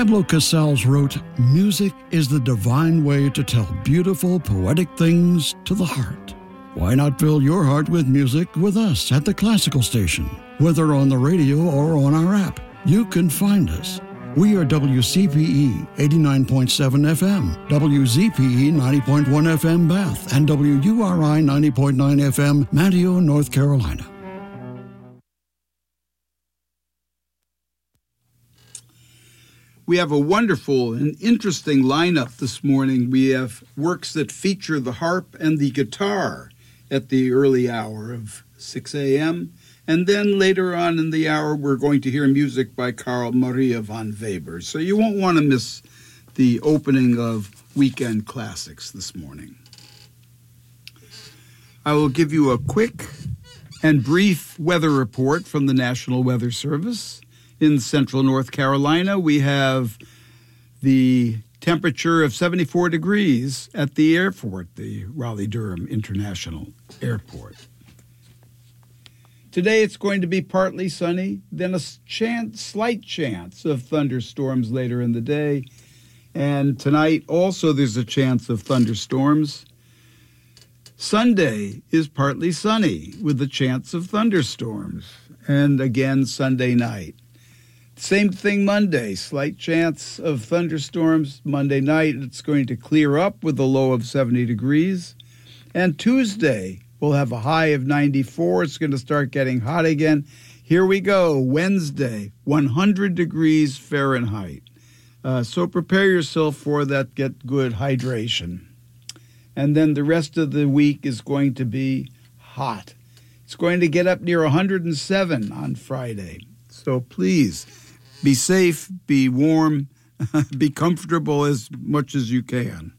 Pablo Casals wrote, "Music is the divine way to tell beautiful, poetic things to the heart." Why not fill your heart with music with us at the Classical Station? Whether on the radio or on our app, you can find us. We are WCPE 89.7 FM, WZPE 90.1 FM Bath, and WURI 90.9 FM Manteo, North Carolina. We have a wonderful and interesting lineup this morning. We have works that feature the harp and the guitar at the early hour of 6 a.m., and then later on in the hour, we're going to hear music by Carl Maria von Weber. So you won't want to miss the opening of Weekend Classics this morning. I will give you a quick and brief weather report from the National Weather Service. In central North Carolina, we have the temperature of 74 degrees at the airport, the Raleigh-Durham International Airport. Today it's going to be partly sunny, then a slight chance of thunderstorms later in the day. And tonight also there's a chance of thunderstorms. Sunday is partly sunny with a chance of thunderstorms. And again, Sunday night. Same thing Monday, slight chance of thunderstorms. Monday night it's going to clear up with a low of 70 degrees. And Tuesday, we'll have a high of 94. It's going to start getting hot again. Here we go. Wednesday, 100 degrees Fahrenheit. So prepare yourself for that. Get good hydration. And then the rest of the week is going to be hot. It's going to get up near 107 on Friday. So please be safe, be warm, be comfortable as much as you can.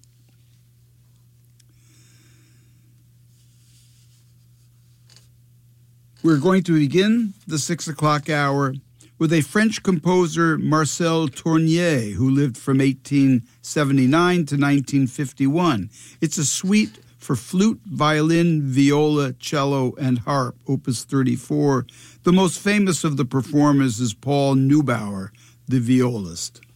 We're going to begin the 6 o'clock hour with a French composer, Marcel Tournier, who lived from 1879 to 1951. It's a suite for flute, violin, viola, cello, and harp, opus 34. The most famous of the performers is Paul Neubauer, the violist.